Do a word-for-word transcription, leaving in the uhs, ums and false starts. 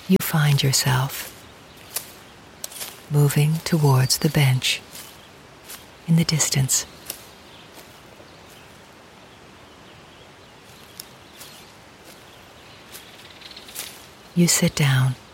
You find yourself moving towards the bench in the distance. You sit down